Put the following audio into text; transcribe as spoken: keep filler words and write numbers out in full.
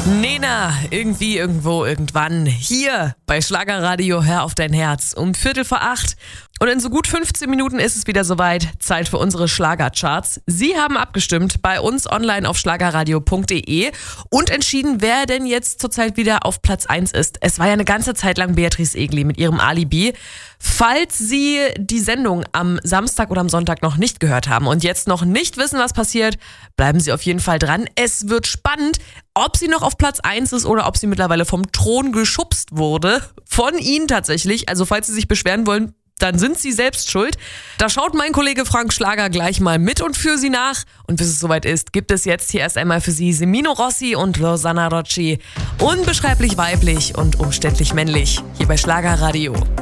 Nena, irgendwie, irgendwo, irgendwann, hier bei Schlagerradio, hör auf dein Herz, um Viertel vor acht. Und in so gut fünfzehn Minuten ist es wieder soweit, Zeit für unsere Schlagercharts. Sie haben abgestimmt bei uns online auf schlagerradio punkt de und entschieden, wer denn jetzt zurzeit wieder auf Platz eins ist. Es war ja eine ganze Zeit lang Beatrice Egli mit ihrem Alibi. Falls Sie die Sendung am Samstag oder am Sonntag noch nicht gehört haben und jetzt noch nicht wissen, was passiert, bleiben Sie auf jeden Fall dran. Es wird spannend, ob sie noch auf Platz eins ist oder ob sie mittlerweile vom Thron geschubst wurde. Von Ihnen tatsächlich. Also falls Sie sich beschweren wollen, dann sind Sie selbst schuld. Da schaut mein Kollege Frank Schlager gleich mal mit und für Sie nach. Und bis es soweit ist, gibt es jetzt hier erst einmal für Sie Semino Rossi und Losanna Rocci. Unbeschreiblich weiblich und umständlich männlich. Hier bei Schlagerradio.